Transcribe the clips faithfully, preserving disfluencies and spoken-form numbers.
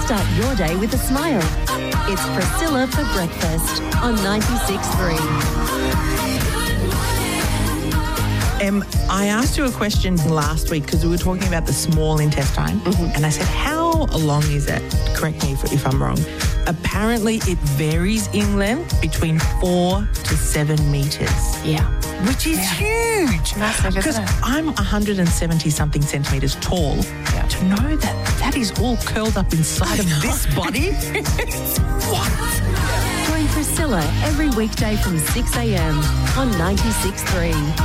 Start your day with a smile. It's Priscilla for breakfast on ninety-six point three. Um, I asked you a question last week because we were talking about the small intestine, mm-hmm. and I said, how long is it? Correct me if, if I'm wrong. Apparently, it varies in length between four to seven metres. Yeah. Which is yeah. huge. Massive, because isn't it? I'm one hundred seventy something centimetres tall. Yeah. To know that that is all curled up inside of this body. What? Join Priscilla every weekday from six a.m. on ninety-six point three.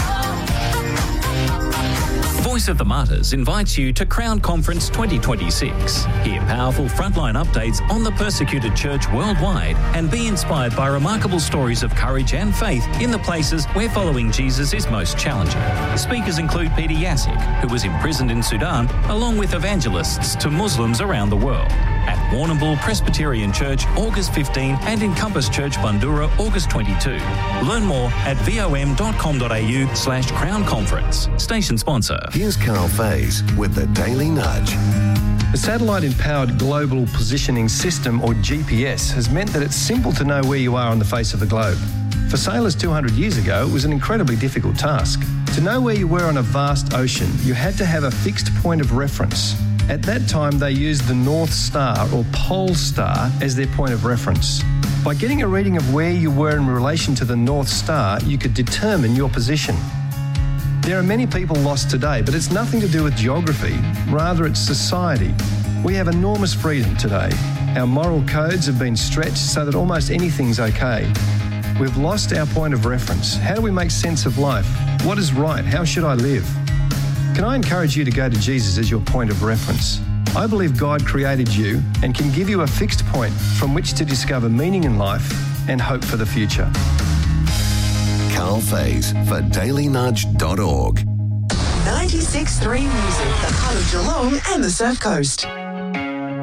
Voice of the Martyrs invites you to Crown Conference twenty twenty-six. Hear powerful frontline updates on the persecuted church worldwide and be inspired by remarkable stories of courage and faith in the places where following Jesus is most challenging. Speakers include Peter Yassic, who was imprisoned in Sudan, along with evangelists to Muslims around the world. At Warrnambool Presbyterian Church, August fifteenth, and in Compass Church, Bundoora, August twenty-second. Learn more at vom.com.au slash Crown Conference. Station sponsor. Here's Carl Faze with the Daily Nudge. The satellite-empowered Global Positioning System, or G P S, has meant that it's simple to know where you are on the face of the globe. For sailors two hundred years ago, it was an incredibly difficult task. To know where you were on a vast ocean, you had to have a fixed point of reference. At that time, they used the North Star, or Pole Star, as their point of reference. By getting a reading of where you were in relation to the North Star, you could determine your position. There are many people lost today, but it's nothing to do with geography. Rather, it's society. We have enormous freedom today. Our moral codes have been stretched so that almost anything's okay. We've lost our point of reference. How do we make sense of life? What is right? How should I live? Can I encourage you to go to Jesus as your point of reference? I believe God created you and can give you a fixed point from which to discover meaning in life and hope for the future. Carl Faze for daily nudge dot org. ninety-six point three Music, the heart of Geelong and the Surf Coast.